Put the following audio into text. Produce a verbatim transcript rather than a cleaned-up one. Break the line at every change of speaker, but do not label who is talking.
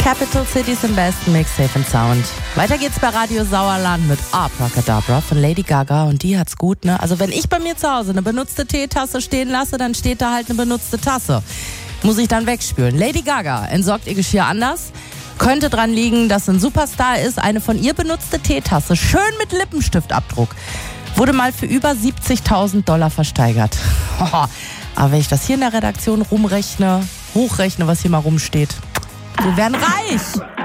Capital Cities im besten Mix, Safe and Sound. Weiter geht's bei Radio Sauerland mit Abracadabra von Lady Gaga und die hat's gut, ne? Also wenn ich bei mir zu Hause eine benutzte Teetasse stehen lasse, dann steht da halt eine benutzte Tasse. Muss ich dann wegspülen. Lady Gaga entsorgt ihr Geschirr anders. Könnte dran liegen, dass ein Superstar ist. Eine von ihr benutzte Teetasse, schön mit Lippenstiftabdruck, wurde mal für über siebzigtausend Dollar versteigert. Aber wenn ich das hier in der Redaktion rumrechne, hochrechne, was hier mal rumsteht, wir werden reich.